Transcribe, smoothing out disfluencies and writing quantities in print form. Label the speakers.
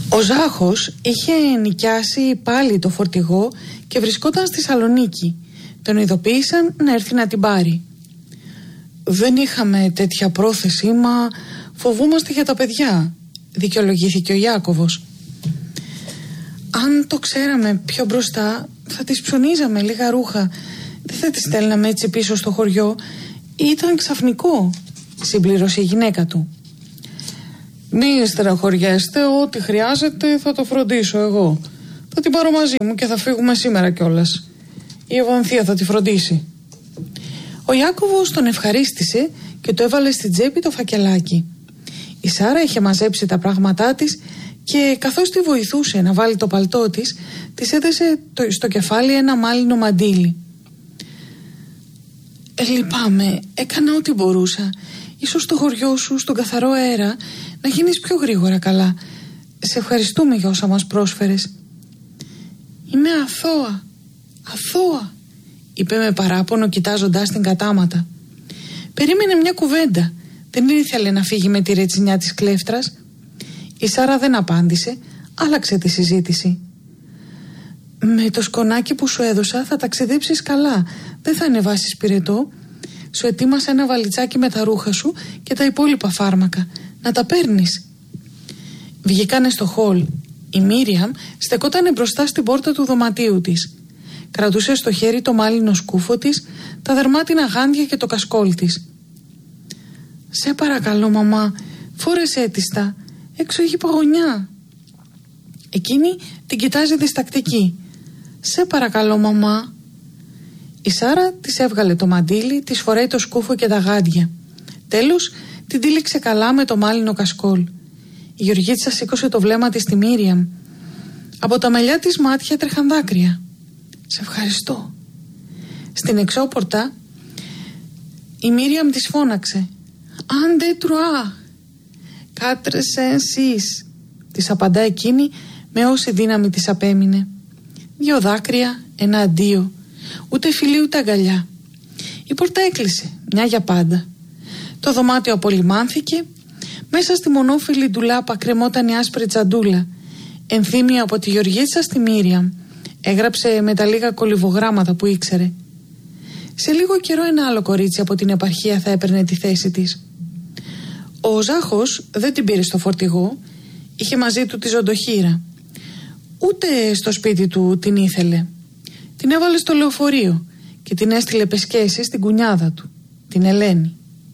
Speaker 1: Ο Ζάχος είχε νοικιάσει πάλι το φορτηγό και βρισκόταν στη Σαλονίκη. Τον ειδοποίησαν να έρθει να την πάρει. «Δεν είχαμε τέτοια πρόθεση, μα φοβούμαστε για τα παιδιά», δικαιολογήθηκε ο Ιάκωβος. «Αν το ξέραμε πιο μπροστά, θα τις ψωνίζαμε λίγα ρούχα. Δεν θα τις στέλναμε έτσι πίσω στο χωριό. Ήταν ξαφνικό», συμπλήρωσε η γυναίκα του. «Μη στεναχωριέστε, ό,τι χρειάζεται θα το φροντίσω εγώ. Θα την πάρω μαζί μου και θα φύγουμε σήμερα κιόλας. Η Ευανθία θα τη φροντίσει». Ο Ιάκωβος τον ευχαρίστησε και το έβαλε στην τσέπη το φακελάκι. Η Σάρα είχε μαζέψει τα πράγματά της και καθώς τη βοηθούσε να βάλει το παλτό της, της έδεσε στο κεφάλι ένα μάλινο μαντίλι. «Λυπάμαι, έκανα ό,τι μπορούσα. Ίσως στο χωριό σου, στον καθαρό αέρα, να γίνεις πιο γρήγορα καλά. Σε ευχαριστούμε για όσα μας πρόσφερες». «Είμαι αθώα», είπε με παράπονο κοιτάζοντας την κατάματα. Περίμενε μια κουβέντα. Δεν ήθελε να φύγει με τη ρετσινιά της κλέφτρας. Η Σάρα δεν απάντησε, άλλαξε τη συζήτηση. «Με το σκονάκι που σου έδωσα θα ταξιδέψεις καλά. Δεν θα ανεβάσεις πυρετό. Σου ετοίμασα ένα βαλιτσάκι με τα ρούχα σου και τα υπόλοιπα φάρμακα. Να τα παίρνεις». Βγήκανε στο χολ. Η Μίριαμ στεκότανε μπροστά στην πόρτα του δωματίου της. Κρατούσε στο χέρι το μάλινο σκούφο της, τα δερμάτινα γάντια και το κασκόλ της. «Σε παρακαλώ μαμά, φόρεσέ της τα. Έξω έχει παγωνιά». Εκείνη την κοιτάζει διστακτική. «Σε παρακαλώ μαμά». Η Σάρα της έβγαλε το μαντίλι, της φοράει το σκούφο και τα γάντια. Τέλος την τύλιξε καλά με το μάλινο κασκόλ. Η Γεωργίτσα σήκωσε το βλέμμα της στη Μίριαμ. Από τα μαλλιά της μάτια τρέχαν δάκρυα. «Σε ευχαριστώ». Στην εξώπορτα η Μίριαμ της φώναξε. «Άντε τρουά, κάτρεσε εσείς», της απαντά εκείνη με όση δύναμη της απέμεινε. 2 δάκρυα, ένα αντίο. Ούτε φιλί ούτε αγκαλιά. Η πόρτα έκλεισε, μια για πάντα. Το δωμάτιο απολυμάνθηκε. Μέσα στη μονόφυλλη ντουλάπα κρεμόταν η άσπρη τσαντούλα. Ενθύμια από τη Γεωργίτσα στη Μίριαμ. Έγραψε με τα λίγα κολυβογράμματα που ήξερε. Σε λίγο καιρό ένα άλλο κορίτσι από την επαρχία θα έπαιρνε τη θέση της. Ο Ζάχος δεν την πήρε στο φορτηγό. Είχε μαζί του τη ζωντοχύρα. Ούτε στο σπίτι του την ήθελε. Την έβαλε στο λεωφορείο και την έστειλε πεσκέση στην κουνιάδα του, την Ελένη.